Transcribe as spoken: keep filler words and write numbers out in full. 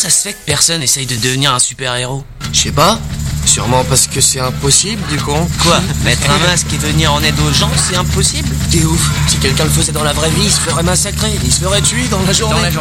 ça se fait que personne essaye de devenir un super-héros? Je sais pas. Sûrement parce que c'est impossible, du con. Quoi? Mettre un masque et venir en aide aux gens, c'est impossible? T'es ouf. Si quelqu'un le faisait dans la vraie vie, il se ferait massacrer. Il se ferait tuer dans la journée. Dans la journée.